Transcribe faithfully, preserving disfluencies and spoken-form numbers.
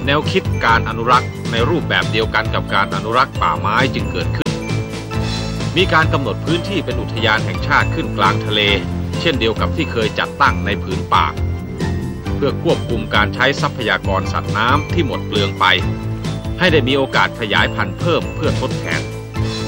แนวคิดการอนุรักษ์ในรูปแบบเดียวกันกับการอนุรักษ์ป่าไม้จึงเกิดขึ้นมีการกำหนดพื้นที่เป็นอุทยานแห่งชาติขึ้นกลางทะเลเช่นเดียวกับที่เคยจัดตั้งในผืนป่าเพื่อควบคุมการใช้ทรัพยากรสัตว์น้ำที่หมดเปลืองไปให้ได้มีโอกาสขยายพันธุ์เพิ่มเพื่อทดแทน